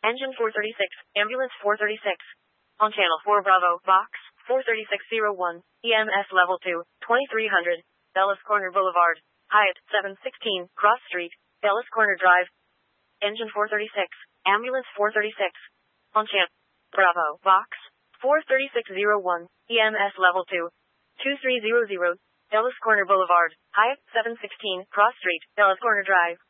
Engine 436, Ambulance 436. On Channel 4 Bravo, Box 43601, EMS Level 2, 2300, Bellas Corner Boulevard, Hyatt 716, Cross Street, Bellas Corner Drive. Engine 436, Ambulance 436. On Channel Bravo, Box 43601, EMS Level 2, 2300, Bellas Corner Boulevard, Hyatt 716, Cross Street, Bellas Corner Drive.